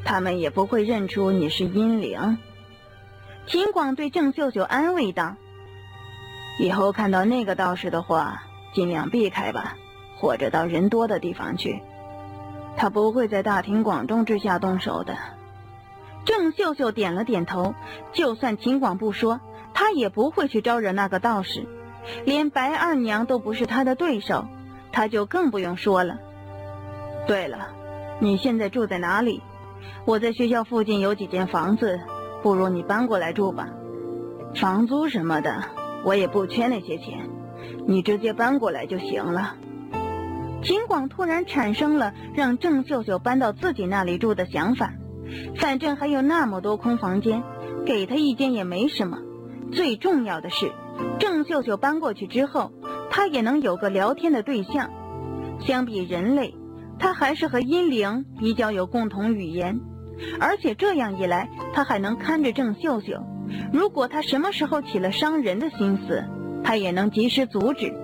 他们也不会认出你是阴灵。秦广对郑秀秀安慰道：以后看到那个道士的话，尽量避开吧，或者到人多的地方去。他不会在大庭广众之下动手的。郑秀秀点了点头，就算秦广不说，他也不会去招惹那个道士，连白二娘都不是他的对手，他就更不用说了。对了，你现在住在哪里？我在学校附近有几间房子，不如你搬过来住吧。房租什么的我也不缺那些钱，你直接搬过来就行了。秦广突然产生了让郑秀秀搬到自己那里住的想法，反正还有那么多空房间，给他一间也没什么。最重要的是，郑秀秀搬过去之后，他也能有个聊天的对象。相比人类，他还是和阴灵比较有共同语言，而且这样一来，他还能看着郑秀秀，如果他什么时候起了伤人的心思，他也能及时阻止。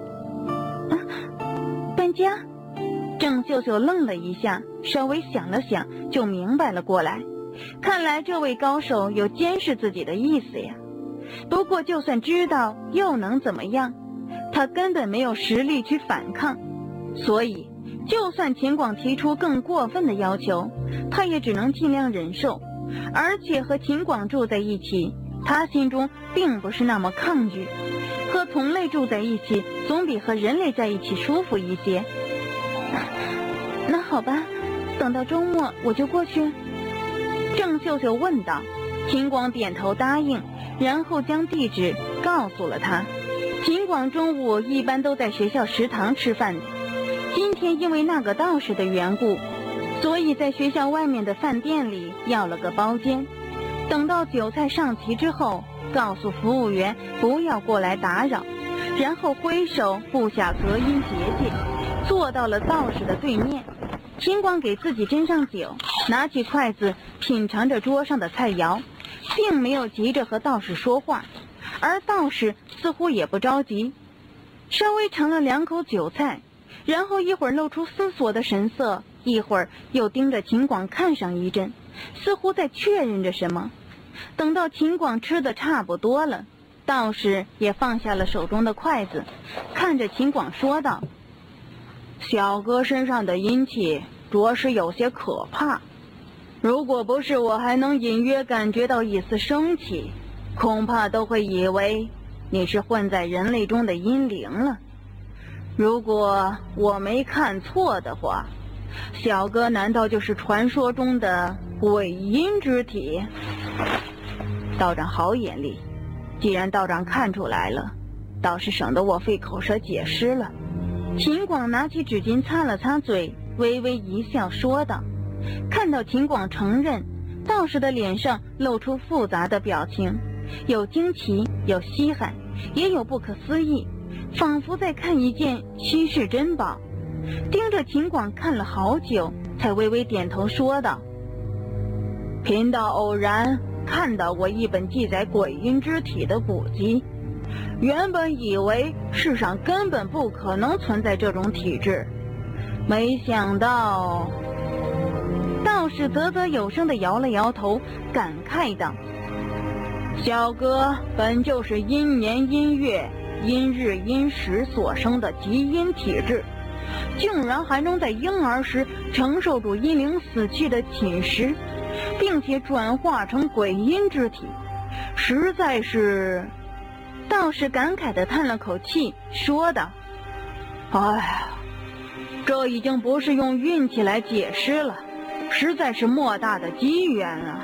搬家？郑秀秀愣了一下，稍微想了想就明白了过来，看来这位高手有监视自己的意思呀。不过就算知道又能怎么样，他根本没有实力去反抗，所以就算秦广提出更过分的要求，他也只能尽量忍受。而且和秦广住在一起，他心中并不是那么抗拒，和同类住在一起总比和人类在一起舒服一些。那好吧，等到周末我就过去。郑秀秀问道。秦广点头答应，然后将地址告诉了他。秦广中午一般都在学校食堂吃饭的，今天因为那个道士的缘故，所以在学校外面的饭店里要了个包间。等到酒菜上齐之后，告诉服务员不要过来打扰，然后挥手布下隔音结界，坐到了道士的对面。秦广给自己斟上酒，拿起筷子品尝着桌上的菜肴，并没有急着和道士说话，而道士似乎也不着急，稍微尝了2口酒菜，然后一会儿露出思索的神色，一会儿又盯着秦广看上一阵，似乎在确认着什么。等到秦广吃的差不多了，道士也放下了手中的筷子，看着秦广说道：小哥身上的阴气着实有些可怕，如果不是我还能隐约感觉到一丝生气，恐怕都会以为你是混在人类中的阴灵了。如果我没看错的话，小哥难道就是传说中的鬼阴之体？道长好眼力，既然道长看出来了，倒是省得我费口舌解释了。秦广拿起纸巾擦了擦嘴，微微一笑说道。看到秦广承认，道士的脸上露出复杂的表情，有惊奇，有稀罕，也有不可思议，仿佛在看一件稀世珍宝。盯着秦广看了好久，才微微点头说道：贫道偶然看到过一本记载鬼阴之体的古籍，原本以为世上根本不可能存在这种体质，没想到……道士啧啧有声地摇了摇头，感慨道：小哥本就是阴年阴月阴日阴时所生的极阴体质，竟然还能在婴儿时承受住阴灵死去的侵蚀，并且转化成鬼阴之体，实在是……道士感慨地叹了口气，说道：哎呀，这已经不是用运气来解释了，实在是莫大的机缘啊。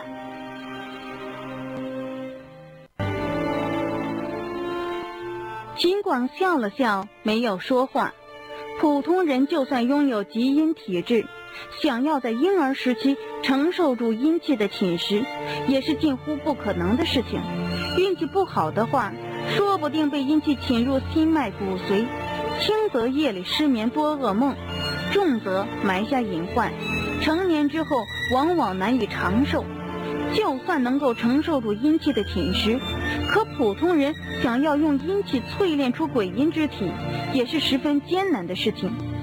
秦广笑了笑，没有说话。普通人就算拥有极阴体质，想要在婴儿时期承受住阴气的侵蚀，也是近乎不可能的事情。运气不好的话，说不定被阴气侵入心脉骨髓，轻则夜里失眠多噩梦，重则埋下隐患，成年之后往往难以长寿。就算能够承受住阴气的侵蚀，可普通人想要用阴气淬炼出鬼阴之体，也是十分艰难的事情。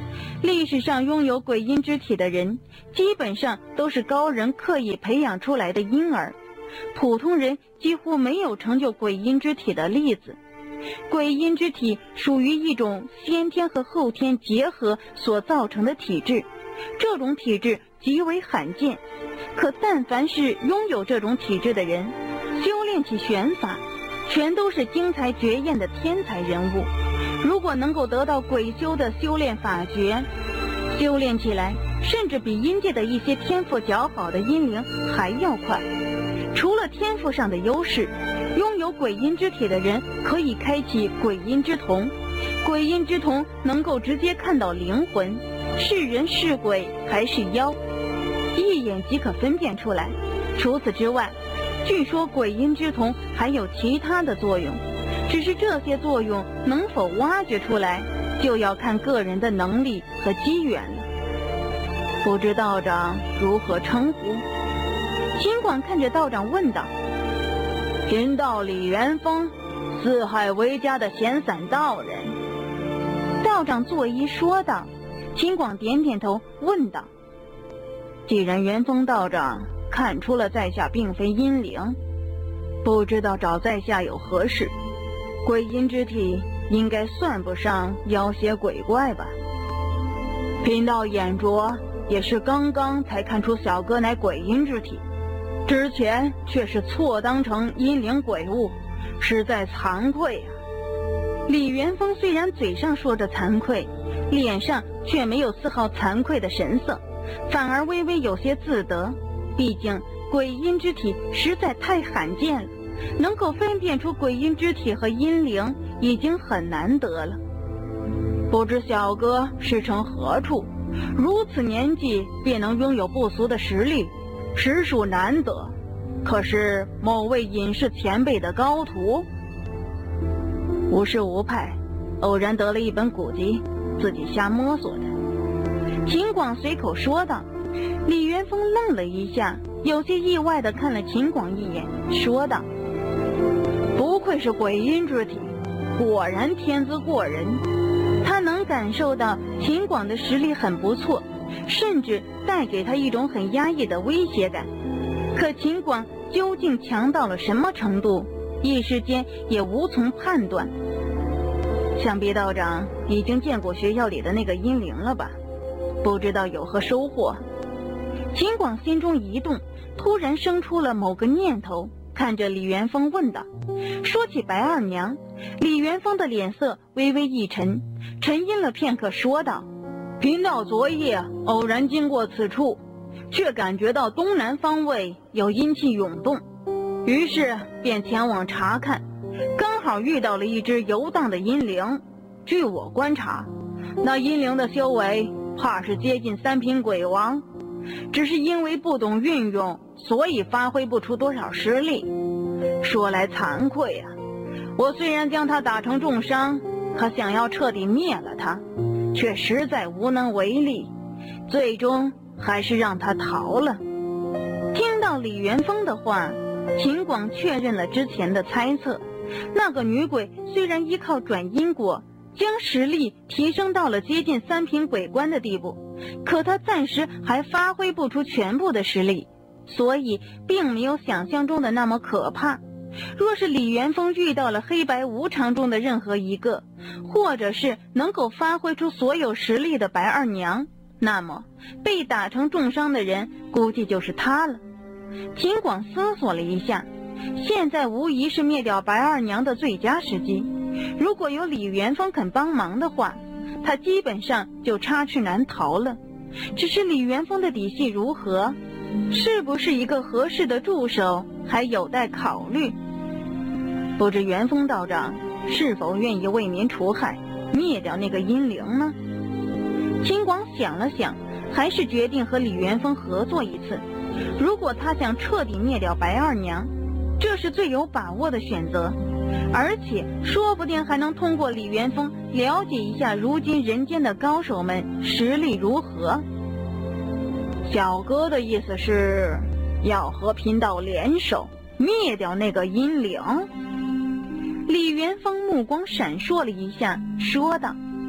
历史上拥有鬼阴之体的人，基本上都是高人刻意培养出来的婴儿，普通人几乎没有成就鬼阴之体的例子。鬼阴之体属于一种先天和后天结合所造成的体质，这种体质极为罕见，可但凡是拥有这种体质的人，修炼起玄法，全都是惊才绝艳的天才人物。如果能够得到鬼修的修炼法诀，修炼起来甚至比阴界的一些天赋较好的阴灵还要快。除了天赋上的优势，拥有鬼阴之体的人可以开启鬼阴之瞳，鬼阴之瞳能够直接看到灵魂，是人是鬼还是妖，一眼即可分辨出来。除此之外，据说鬼阴之瞳还有其他的作用，只是这些作用能否挖掘出来，就要看个人的能力和机缘了。不知道长如何称呼？秦广看着道长问道。贫道李元丰，四海为家的闲散道人。道长作揖说道。秦广点点头问道，既然元丰道长看出了在下并非阴灵，不知道找在下有何事？鬼阴之体应该算不上妖邪鬼怪吧？贫道眼拙，也是刚刚才看出小哥乃鬼阴之体，之前却是错当成阴灵鬼物，实在惭愧啊。李元丰虽然嘴上说着惭愧，脸上却没有丝毫惭愧的神色，反而微微有些自得。毕竟鬼阴之体实在太罕见了，能够分辨出鬼阴之体和阴灵已经很难得了。不知小哥是从何处，如此年纪便能拥有不俗的实力，实属难得。可是某位隐士前辈的高徒？无师无派，偶然得了一本古籍，自己瞎摸索的。秦广随口说道。李元丰愣了一下，有些意外地看了秦广一眼，说道，不愧是鬼阴之体，果然天资过人。他能感受到秦广的实力很不错，甚至带给他一种很压抑的威胁感。可秦广究竟强到了什么程度，一时间也无从判断。想必道长已经见过学校里的那个阴灵了吧？不知道有何收获？秦广心中一动，突然生出了某个念头，看着李元丰问道。说起白二娘，李元丰的脸色微微一沉，沉吟了片刻说道，贫道昨夜偶然经过此处，却感觉到东南方位有阴气涌动，于是便前往查看，刚好遇到了一只游荡的阴灵。据我观察，那阴灵的修为怕是接近三品鬼王，只是因为不懂运用，所以发挥不出多少实力。说来惭愧啊，我虽然将他打成重伤，可想要彻底灭了他，却实在无能为力，最终还是让他逃了。听到李元丰的话，秦广确认了之前的猜测，那个女鬼虽然依靠转因果将实力提升到了接近三品鬼官的地步，可他暂时还发挥不出全部的实力，所以并没有想象中的那么可怕。若是李元丰遇到了黑白无常中的任何一个，或者是能够发挥出所有实力的白二娘，那么被打成重伤的人估计就是他了。秦广思索了一下，现在无疑是灭掉白二娘的最佳时机。如果有李元丰肯帮忙的话，他基本上就插翅难逃了。只是李元丰的底细如何，是不是一个合适的助手，还有待考虑。不知元丰道长是否愿意为民除害，灭掉那个阴灵呢？秦广想了想，还是决定和李元丰合作一次。如果他想彻底灭掉白二娘，这是最有把握的选择，而且说不定还能通过李元丰了解一下如今人间的高手们实力如何。小哥的意思是要和贫道联手灭掉那个阴灵？李元丰目光闪烁了一下，说道。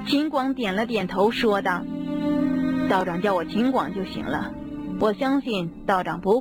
秦广点了点头，说道：“道长叫我秦广就行了，我相信道长不会